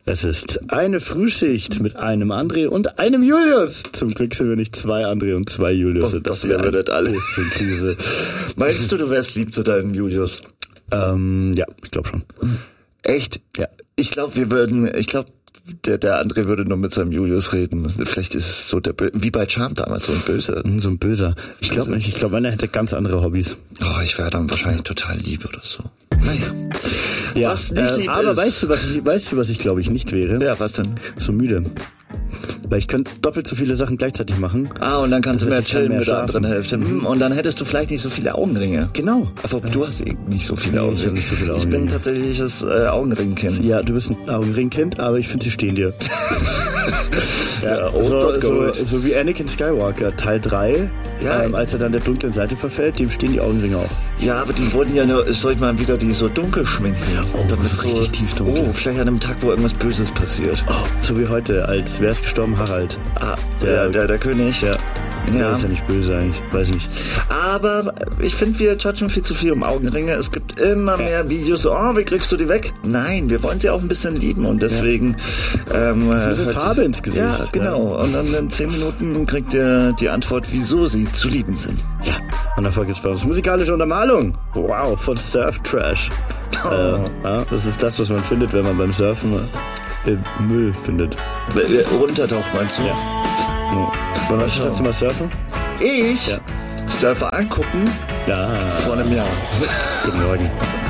Es ist eine Frühschicht mit einem André und einem Julius. Zum Glück sind wir nicht 2 André und 2 Julius. Oh, das wäre nicht alles. Krise. Meinst du wärst lieb zu deinem Julius? Ja, ich glaube schon. Echt? Ja. Ich glaube, der André würde nur mit seinem Julius reden. Vielleicht ist es so wie bei Charm damals, so ein Böser. So ein Böser. Ich glaube nicht. Ich glaube, einer hätte ganz andere Hobbys. Oh, ich wäre dann wahrscheinlich total lieb oder so. Naja. Ja, was nicht lieb aber ist. weißt du, was ich glaube ich nicht wäre? Ja, was denn? So müde. Weil ich könnte doppelt so viele Sachen gleichzeitig machen. Und dann kannst du mehr ich kann chillen mehr mit der schlafen. anderen Hälfte. Und dann hättest du vielleicht nicht so viele Augenringe. Genau. Aber du hast nicht so viele Augenringe. Ich habe nicht so viele Ich Augenringe. bin tatsächlich das Augenringkind. Ja, du bist ein Augenringkind, aber ich finde, sie stehen dir. Ja, Gott, so wie Anakin Skywalker, Teil 3, Ja. als er dann der dunklen Seite verfällt, dem stehen die Augenringe auch. Ja, aber die wurden ja nur, soll ich mal wieder die so dunkel schminken. Damit so richtig tief dunkel. Oh, vielleicht an einem Tag, wo irgendwas Böses passiert. So wie heute, als wäre es gestorben, Harald. Der König. Ja. Der Ja. ist ja nicht böse eigentlich, weiß ich nicht. Aber ich finde, wir judgen viel zu viel um Augenringe. Es gibt immer mehr Videos, so, wie kriegst du die weg? Nein, wir wollen sie auch ein bisschen lieben und deswegen... ein bisschen Farbe ins Gesicht. Ja, genau. Ja. Und dann in 10 Minuten kriegt ihr die Antwort, wieso sie zu lieben sind. Ja. Und davor gibt's bei uns musikalische Untermalung. Wow, von Surf Trash. Das ist das, was man findet, wenn man beim Surfen Müll findet. Runtertaucht, meinst du? Ja. Wann hast du das letzte Mal surfen? Ich? Ja. Surfer angucken? Ja. Vor einem Jahr. Guten Morgen.